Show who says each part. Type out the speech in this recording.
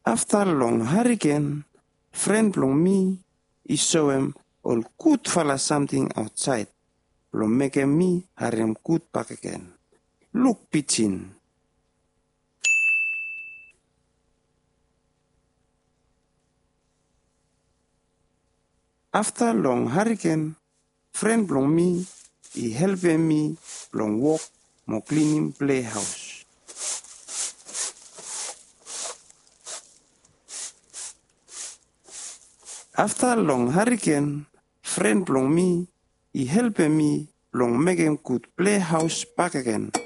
Speaker 1: After long hurricane, friend long me, he saw him all good fella something outside. Long make me harem good back again. Look pitching. After long hurricane, friend long me, he helping me long walk more cleaning playhouse. After long hurricane, friend long me, he helping me long making good playhouse back again.